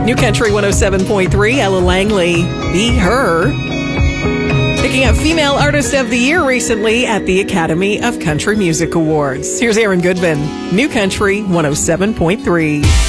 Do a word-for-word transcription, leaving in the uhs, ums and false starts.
New Country one oh seven point three, Ella Langley, Be Her. Picking up Female Artist of the Year recently at the Academy of Country Music Awards. Here's Aaron Goodman, New Country one oh seven point three.